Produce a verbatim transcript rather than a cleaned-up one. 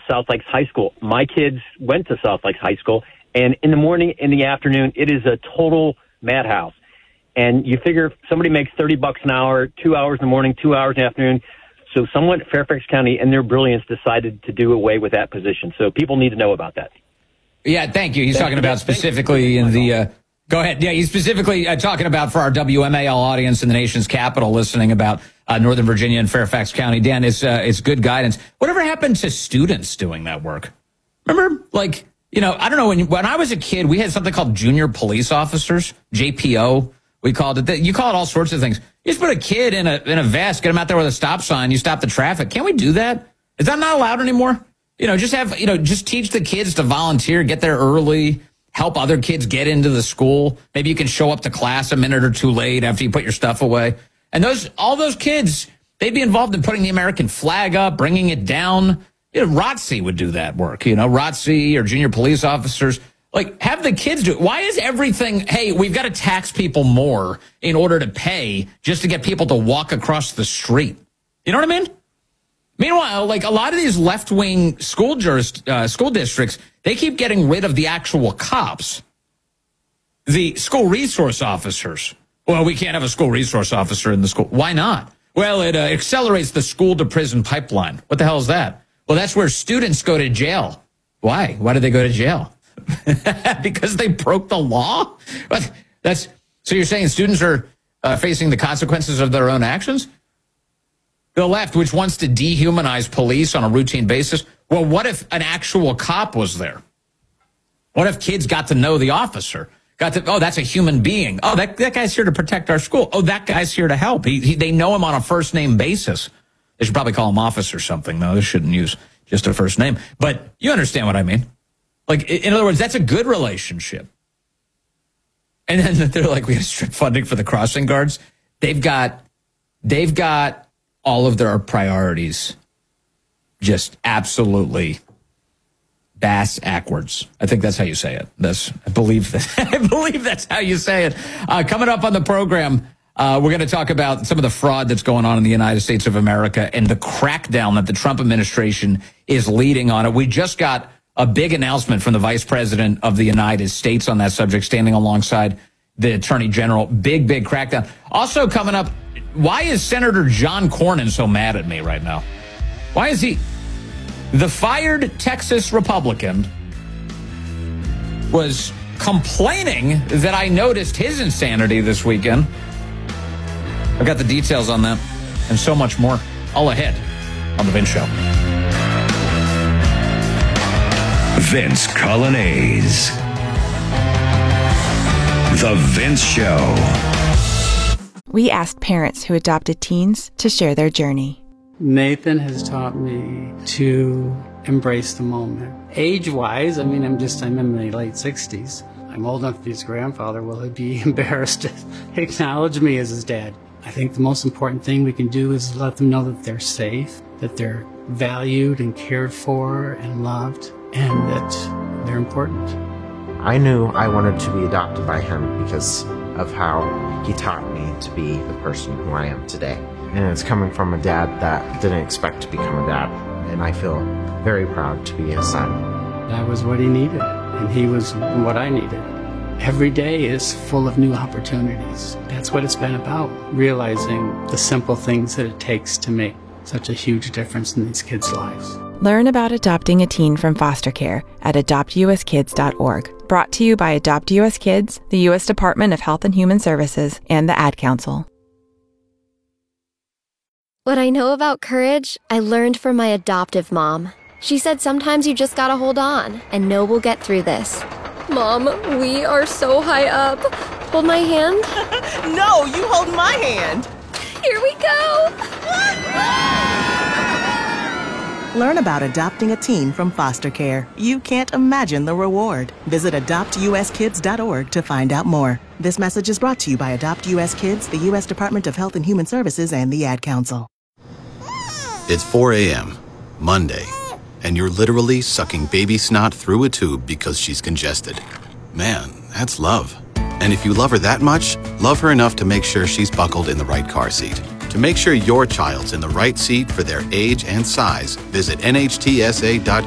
South Lakes High School. My kids went to South Lakes High School, and in the morning, in the afternoon, it is a total madhouse. And you figure if somebody makes thirty bucks an hour, two hours in the morning, two hours in the afternoon. So someone at Fairfax County, in their brilliance, decided to do away with that position. So people need to know about that. Yeah, thank you. He's thank talking you. about specifically in the, uh, go ahead. Yeah, he's specifically uh, talking about for our W M A L audience in the nation's capital listening about uh, Northern Virginia and Fairfax County. Dan, it's, uh, it's good guidance. Whatever happened to students doing that work? Remember, like, you know, I don't know, when, when I was a kid, we had something called junior police officers, J P O. We called it. You call it all sorts of things. You just put a kid in a in a vest, get him out there with a stop sign, you stop the traffic. Can't we do that? Is that not allowed anymore? You know, just have, you know, just teach the kids to volunteer, get there early, help other kids get into the school. Maybe you can show up to class a minute or two late after you put your stuff away. And those, all those kids, they'd be involved in putting the American flag up, bringing it down. You know, R O T C would do that work, you know, R O T C or junior police officers. Like, have the kids do it. Why is everything, hey, we've got to tax people more in order to pay just to get people to walk across the street? You know what I mean? Meanwhile, like, a lot of these left-wing school jurist, uh, school districts, they keep getting rid of the actual cops, the school resource officers. Well, we can't have a school resource officer in the school. Why not? Well, it uh, accelerates the school-to-prison pipeline. What the hell is that? Well, that's where students go to jail. Why? Why do they go to jail? Because they broke the law? But that's so you're saying students are uh, facing the consequences of their own actions? The left, which wants to dehumanize police on a routine basis. Well, what if an actual cop was there? What if kids got to know the officer? Got to, oh, that's a human being. Oh, that, that guy's here to protect our school. Oh, that guy's here to help. He, he, they know him on a first name basis. They should probably call him officer or something, though. They shouldn't use just a first name. But you understand what I mean. Like, in other words, that's a good relationship. And then they're like, we got to strip funding for the crossing guards. They've got, they've got all of their priorities just absolutely bass backwards. I think that's how you say it. That's, I believe that. I believe that's how you say it. Uh, coming up on the program, uh, we're going to talk about some of the fraud that's going on in the United States of America and the crackdown that the Trump administration is leading on it. We just got a big announcement from the Vice President of the United States on that subject, standing alongside the Attorney General. Big, big crackdown. Also coming up, why is Senator John Cornyn so mad at me right now? Why is he? The fired Texas Republican was complaining that I noticed his insanity this weekend. I've got the details on that and so much more all ahead on The Vince Show. Vince Coglianese. The Vince Show. We asked parents who adopted teens to share their journey. Nathan has taught me to embrace the moment. Age-wise, I mean, I'm just, I'm in my late sixties. I'm old enough to be his grandfather. Will he be embarrassed to acknowledge me as his dad? I think the most important thing we can do is let them know that they're safe, that they're valued and cared for and loved, and that they're important. I knew I wanted to be adopted by him because of how he taught me to be the person who I am today. And it's coming from a dad that didn't expect to become a dad. And I feel very proud to be his son. That was what he needed, and he was what I needed. Every day is full of new opportunities. That's what it's been about, realizing the simple things that it takes to make such a huge difference in these kids' lives. Learn about adopting a teen from foster care at adopt u s kids dot org. Brought to you by Adopt U S Kids, the U S Department of Health and Human Services, and the Ad Council. What I know about courage, I learned from my adoptive mom. She said sometimes you just gotta hold on and know we'll get through this. Mom, we are so high up. Hold my hand. No, you hold my hand. Here we go. Learn about adopting a teen from foster care. You can't imagine the reward. Visit adopt u s kids dot org to find out more. This message is brought to you by Adopt U S Kids, the U S Department of Health and Human Services, and the Ad Council. It's four a.m., Monday, and you're literally sucking baby snot through a tube because she's congested. Man, that's love. And if you love her that much, love her enough to make sure she's buckled in the right car seat. To make sure your child's in the right seat for their age and size, visit N H T S A dot